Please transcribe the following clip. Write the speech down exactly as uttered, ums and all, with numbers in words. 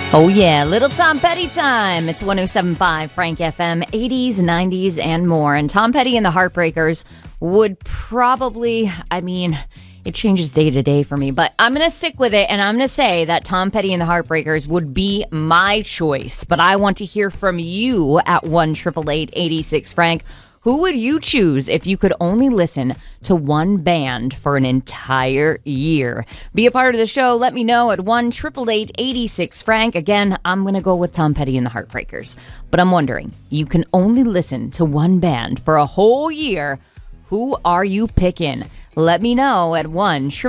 Oh, yeah. Little Tom Petty time. It's one oh seven point five Frank F M, eighties, nineties, and more. And Tom Petty and the Heartbreakers would probably, I mean, it changes day to day for me, but I'm going to stick with it. And I'm going to say that Tom Petty and the Heartbreakers would be my choice. But I want to hear from you at one eight eight eight, eight six Frank. Who would you choose if you could only listen to one band for an entire year? Be a part of the show. Let me know at one eight eight eight, eight six Frank. Again, I'm going to go with Tom Petty and the Heartbreakers. But I'm wondering, you can only listen to one band for a whole year. Who are you picking? Let me know at one eight eight